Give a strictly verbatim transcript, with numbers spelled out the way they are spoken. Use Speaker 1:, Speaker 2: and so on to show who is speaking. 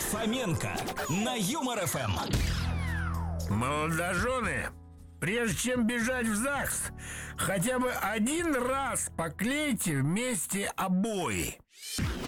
Speaker 1: Фоменко на Юмор эф эм.
Speaker 2: Молодожены, прежде чем бежать в ЗАГС, хотя бы один раз поклейте вместе обои.